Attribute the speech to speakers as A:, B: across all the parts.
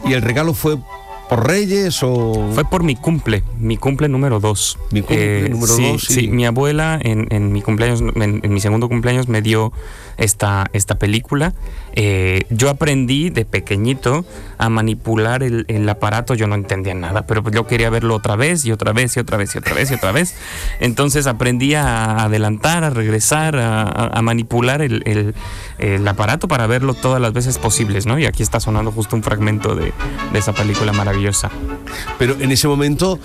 A: ¿Y el regalo fue por Reyes o...?
B: Fue por mi cumple número 2.
A: Mi cumple número 2,
B: sí. Sí, mi abuela en mi cumpleaños, en mi segundo cumpleaños me dio esta película. Yo aprendí de pequeñito a manipular el aparato. Yo no entendía nada, pero yo quería verlo otra vez y otra vez y otra vez y otra vez y otra vez. Entonces aprendí a adelantar, a regresar, a manipular el aparato para verlo todas las veces posibles, ¿no? Y aquí está sonando justo un fragmento de esa película maravillosa.
A: Pero en ese momento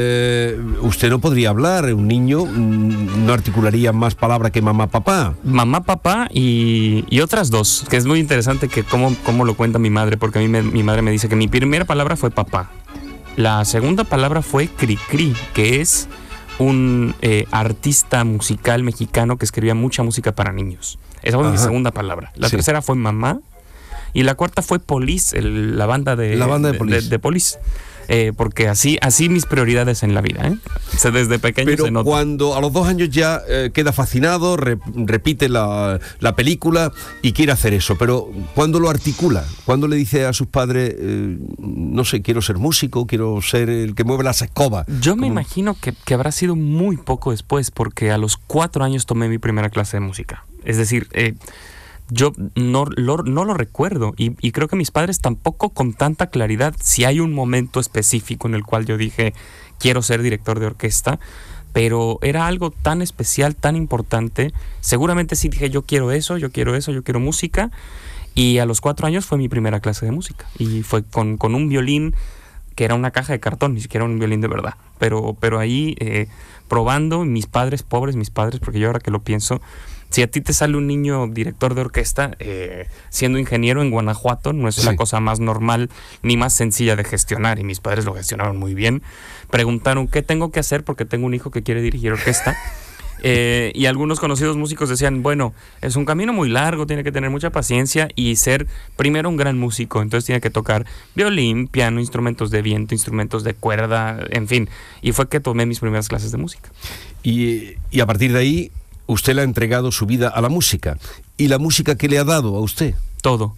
A: usted no podría hablar. Un niño no articularía más palabra que mamá, papá.
B: Mamá, papá y otras dos, que es muy interesante que cómo lo cuenta mi madre, porque a mí mi madre me dice que mi primera palabra fue papá. La segunda palabra fue Cricri, que es un artista musical mexicano que escribía mucha música para niños. Esa fue mi segunda palabra. La tercera fue mamá. Y la cuarta fue Police, la banda de Police. De Police. Porque así mis prioridades en la vida, ¿eh? O sea, desde pequeño.
A: Pero
B: se nota.
A: Cuando a los 2 años ya queda fascinado, repite la película y quiere hacer eso, pero ¿cuándo lo articula? ¿Cuándo le dice a sus padres, no sé, quiero ser músico, quiero ser el que mueve las escobas?
B: Yo me imagino que habrá sido muy poco después, porque a los 4 años tomé mi primera clase de música. Es decir, yo no lo recuerdo y creo que mis padres tampoco con tanta claridad. Si hay un momento específico en el cual yo dije quiero ser director de orquesta, pero era algo tan especial, tan importante. Seguramente sí dije yo quiero eso, yo quiero música, y a los 4 años fue mi primera clase de música y fue con un violín que era una caja de cartón, ni siquiera un violín de verdad, pero ahí probando. Mis padres, pobres mis padres, porque yo ahora que lo pienso, si a ti te sale un niño director de orquesta, siendo ingeniero en Guanajuato, no es la cosa más normal ni más sencilla de gestionar, y mis padres lo gestionaron muy bien. Preguntaron qué tengo que hacer porque tengo un hijo que quiere dirigir orquesta. Y algunos conocidos músicos decían, bueno, es un camino muy largo, tiene que tener mucha paciencia y ser primero un gran músico, entonces tiene que tocar violín, piano, instrumentos de viento, instrumentos de cuerda, en fin. Y fue que tomé mis primeras clases de música.
A: Y a partir de ahí usted le ha entregado su vida a la música. ¿Y la música qué le ha dado a usted?
B: Todo.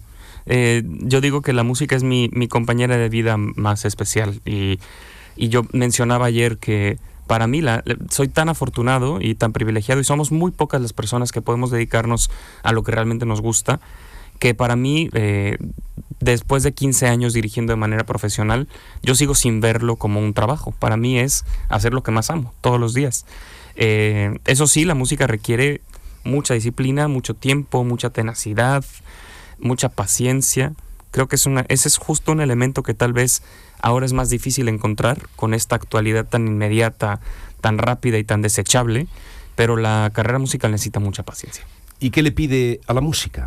B: Yo digo que la música es mi compañera de vida más especial. Y yo mencionaba ayer que para mí soy tan afortunado y tan privilegiado, y somos muy pocas las personas que podemos dedicarnos a lo que realmente nos gusta, que para mí, después de 15 años dirigiendo de manera profesional, yo sigo sin verlo como un trabajo. Para mí es hacer lo que más amo todos los días. Eso sí, la música requiere mucha disciplina, mucho tiempo, mucha tenacidad, mucha paciencia. Creo que ese es justo un elemento que tal vez ahora es más difícil encontrar con esta actualidad tan inmediata, tan rápida y tan desechable, pero la carrera musical necesita mucha paciencia.
A: ¿Y qué le pide a la música?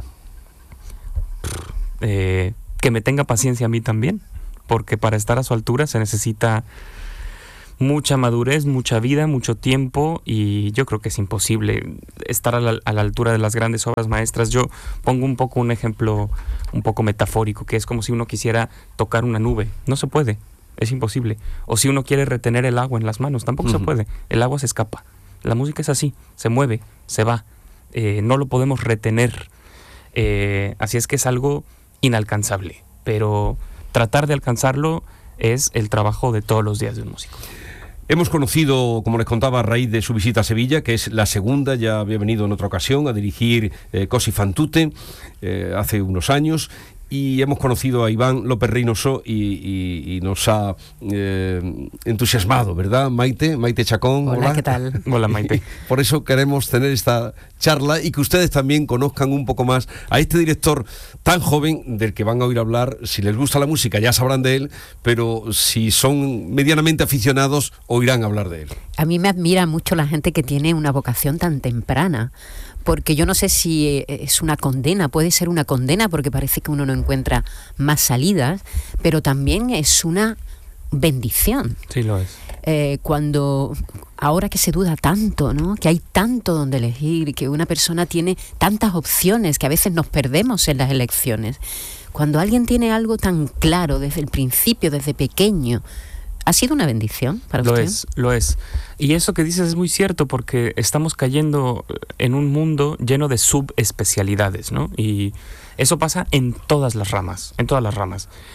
B: Que me tenga paciencia a mí también, porque para estar a su altura se necesita mucha madurez, mucha vida, mucho tiempo, y yo creo que es imposible estar a la altura de las grandes obras maestras. Yo pongo un ejemplo un poco metafórico, que es como si uno quisiera tocar una nube. No se puede, es imposible. O si uno quiere retener el agua en las manos, tampoco se puede. El agua se escapa. La música es así, se mueve, se va. No lo podemos retener. Así es que es algo inalcanzable, pero tratar de alcanzarlo es el trabajo de todos los días de un músico.
A: Hemos conocido, como les contaba, a raíz de su visita a Sevilla, que es la segunda, ya había venido en otra ocasión a dirigir Cosi fan tutte hace unos años, y hemos conocido a Iván López Reynoso y nos ha entusiasmado, ¿verdad? Maite Chacón.
C: Hola, ¿qué tal?
B: Hola, Maite.
A: Por eso queremos tener esta charla y que ustedes también conozcan un poco más a este director tan joven del que van a oír hablar. Si les gusta la música ya sabrán de él, pero si son medianamente aficionados oirán hablar de él.
C: A mí me admira mucho la gente que tiene una vocación tan temprana, porque yo no sé si es una condena, puede ser una condena porque parece que uno no encuentra más salidas, pero también es una bendición.
B: Sí, lo es.
C: Cuando ahora que se duda tanto, ¿no? Que hay tanto donde elegir, que una persona tiene tantas opciones que a veces nos perdemos en las elecciones. Cuando alguien tiene algo tan claro desde el principio, desde pequeño, ¿ha sido una bendición para usted?
B: Lo es. Y eso que dices es muy cierto, porque estamos cayendo en un mundo lleno de subespecialidades, ¿no? Y eso pasa en todas las ramas,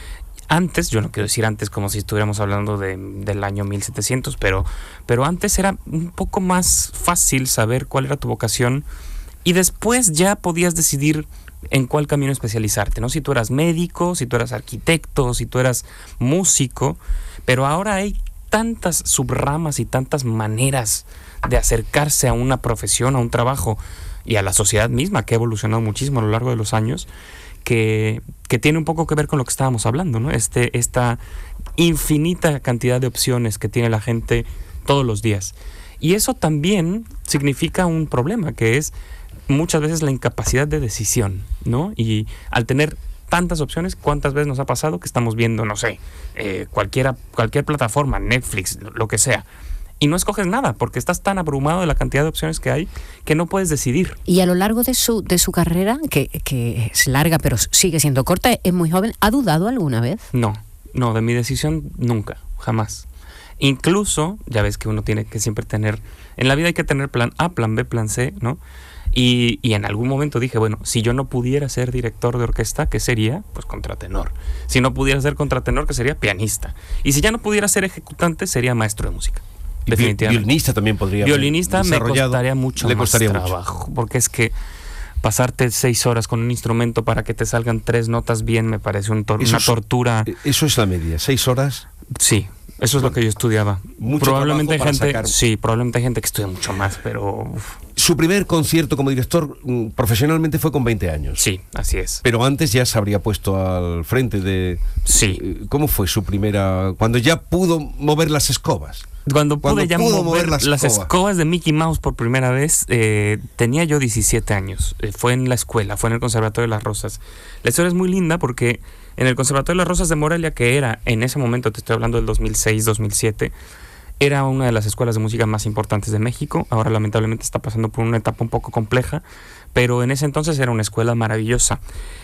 B: antes, yo no quiero decir antes como si estuviéramos hablando del año 1700, pero antes era un poco más fácil saber cuál era tu vocación y después ya podías decidir en cuál camino especializarte, ¿no? Si tú eras médico, si tú eras arquitecto, si tú eras músico, pero ahora hay tantas subramas y tantas maneras de acercarse a una profesión, a un trabajo y a la sociedad misma, que ha evolucionado muchísimo a lo largo de los años, que tiene un poco que ver con lo que estábamos hablando, ¿no? Esta infinita cantidad de opciones que tiene la gente todos los días. Y eso también significa un problema, que es muchas veces la incapacidad de decisión, ¿no? Y al tener tantas opciones, ¿cuántas veces nos ha pasado que estamos viendo, no sé, cualquier plataforma, Netflix, lo que sea, y no escoges nada porque estás tan abrumado de la cantidad de opciones que hay que no puedes decidir?
C: Y a lo largo de su carrera, que es larga pero sigue siendo corta, es muy joven, ¿ha dudado alguna vez?
B: No, de mi decisión nunca, jamás. Incluso, ya ves que uno tiene que siempre tener, en la vida hay que tener plan A, plan B, plan C, ¿no? Y en algún momento dije, bueno, si yo no pudiera ser director de orquesta, ¿qué sería? Pues contratenor. Si no pudiera ser contratenor, ¿qué sería? Pianista. Y si ya no pudiera ser ejecutante, sería maestro de música. Definitivamente.
A: Violinista también podría.
B: Violinista me costaría mucho más trabajo, porque es que pasarte 6 horas con un instrumento para que te salgan 3 notas bien me parece una tortura.
A: Eso es la media, 6 horas.
B: Sí. Eso es lo que yo estudiaba.
A: Probablemente
B: hay gente que estudia mucho más, pero...
A: Su primer concierto como director profesionalmente fue con 20 años.
B: Sí, así es.
A: Pero antes ya se habría puesto al frente de...
B: Sí.
A: ¿Cómo fue su primera... cuando ya pudo mover las escobas?
B: Cuando pude ya mover las escobas de Mickey Mouse por primera vez, tenía yo 17 años. Fue en la escuela, fue en el Conservatorio de las Rosas. La historia es muy linda porque en el Conservatorio de las Rosas de Morelia, que era en ese momento, te estoy hablando del 2006-2007, era una de las escuelas de música más importantes de México. Ahora lamentablemente está pasando por una etapa un poco compleja, pero en ese entonces era una escuela maravillosa.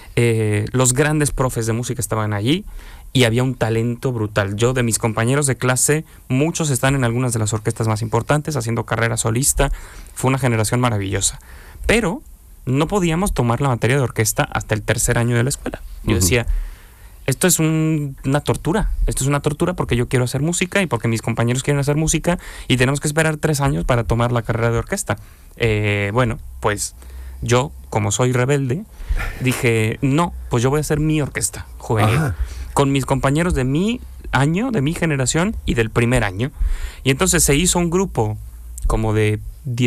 B: Los grandes profes de música estaban allí y había un talento brutal. Yo, de mis compañeros de clase, muchos están en algunas de las orquestas más importantes, haciendo carrera solista. Fue una generación maravillosa. Pero no podíamos tomar la materia de orquesta hasta el 3er año de la escuela. Yo decía, esto es una tortura. Esto es una tortura porque yo quiero hacer música y porque mis compañeros quieren hacer música y tenemos que esperar 3 años para tomar la carrera de orquesta. Bueno, pues yo, como soy rebelde, dije, no, pues yo voy a hacer mi orquesta juvenil. Ajá. Con mis compañeros de mi año, de mi generación y del primer año. Y entonces se hizo un grupo como de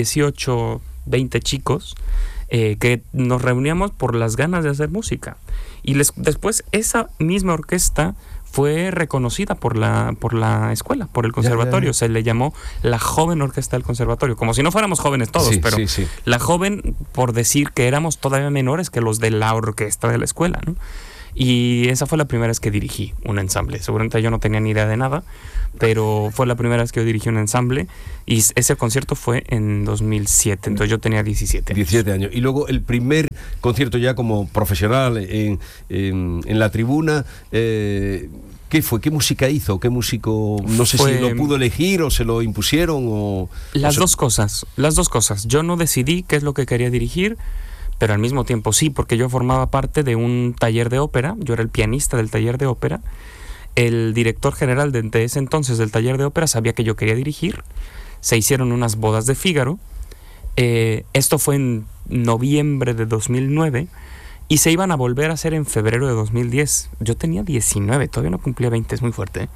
B: 18, 20 chicos que nos reuníamos por las ganas de hacer música. Y después esa misma orquesta fue reconocida por la escuela, por el conservatorio. Se le llamó la Joven Orquesta del Conservatorio, como si no fuéramos jóvenes todos, pero la joven por decir que éramos todavía menores que los de la orquesta de la escuela, ¿no? Y esa fue la primera vez que dirigí un ensamble. Seguramente yo no tenía ni idea de nada, pero fue la primera vez que yo dirigí un ensamble y ese concierto fue en 2007, entonces yo tenía 17 años. 17
A: años. Y luego el primer concierto ya como profesional en la tribuna, ¿qué fue? ¿Qué música hizo? ¿Qué músico? No sé si lo pudo elegir o se lo impusieron o... Las dos cosas.
B: Yo no decidí qué es lo que quería dirigir, pero al mismo tiempo sí, porque yo formaba parte de un taller de ópera, yo era el pianista del taller de ópera. El director general de ese entonces del taller de ópera sabía que yo quería dirigir. Se hicieron unas bodas de Fígaro. Esto fue en noviembre de 2009 y se iban a volver a hacer en febrero de 2010. Yo tenía 19, todavía no cumplía 20, es muy fuerte.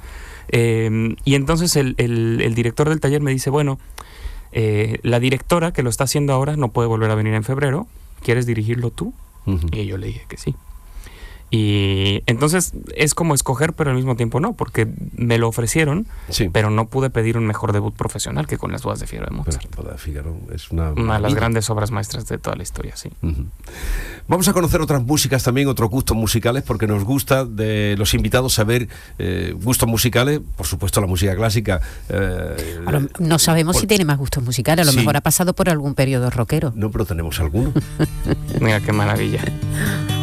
B: Y entonces el director del taller me dice, bueno, la directora que lo está haciendo ahora no puede volver a venir en febrero. ¿Quieres dirigirlo tú? Y yo le dije que sí. Y entonces es como escoger, pero al mismo tiempo no, porque me lo ofrecieron, pero no pude pedir un mejor debut profesional que con las bodas de Fígaro de Mozart.
A: Las bodas de Fígaro es una
B: de las grandes obras maestras de toda la historia, sí.
A: Vamos a conocer otras músicas también, otros gustos musicales, porque nos gusta de los invitados saber gustos musicales, por supuesto la música clásica.
C: No sabemos si tiene más gustos musicales, a lo mejor ha pasado por algún periodo rockero.
A: No, pero tenemos alguno.
B: Mira qué maravilla.